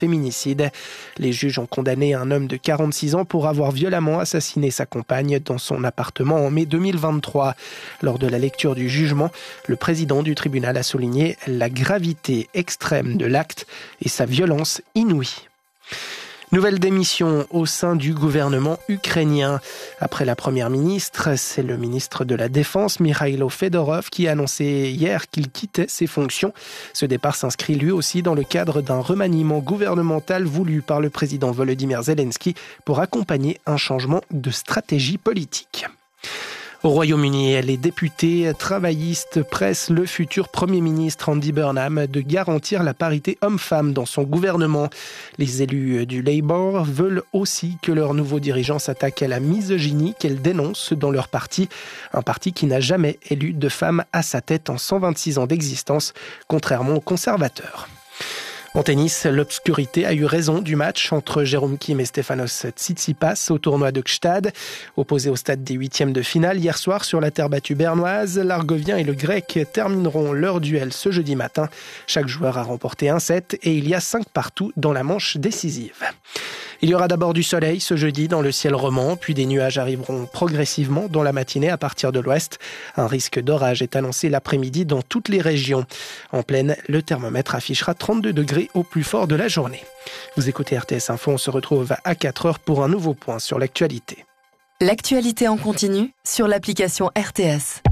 féminicide. Les juges ont condamné un homme de 46 ans pour avoir violemment assassiné sa compagne dans son appartement en mai 2023. Lors de la lecture du jugement, le président du tribunal a souligné la gravité extrême de l'acte et sa violence inouïe. Nouvelle démission au sein du gouvernement ukrainien. Après la première ministre, c'est le ministre de la Défense, Mikhailo Fedorov, qui a annoncé hier qu'il quittait ses fonctions. Ce départ s'inscrit lui aussi dans le cadre d'un remaniement gouvernemental voulu par le président Volodymyr Zelensky pour accompagner un changement de stratégie politique. Au Royaume-Uni, les députés travaillistes pressent le futur Premier ministre Andy Burnham de garantir la parité homme-femme dans son gouvernement. Les élus du Labour veulent aussi que leur nouveau dirigeant s'attaque à la misogynie qu'elle dénonce dans leur parti. Un parti qui n'a jamais élu de femme à sa tête en 126 ans d'existence, contrairement aux conservateurs. En tennis, l'obscurité a eu raison du match entre Jérôme Kim et Stefanos Tsitsipas au tournoi de Gstad. Opposés au stade des huitièmes de finale hier soir sur la terre battue bernoise, l'Argovien et le Grec termineront leur duel ce jeudi matin. Chaque joueur a remporté un set et il y a 5 partout dans la manche décisive. Il y aura d'abord du soleil ce jeudi dans le ciel roman, puis des nuages arriveront progressivement dans la matinée à partir de l'ouest. Un risque d'orage est annoncé l'après-midi dans toutes les régions. En plaine, le thermomètre affichera 32 degrés au plus fort de la journée. Vous écoutez RTS Info, on se retrouve à 4h pour un nouveau point sur l'actualité. L'actualité en continu sur l'application RTS.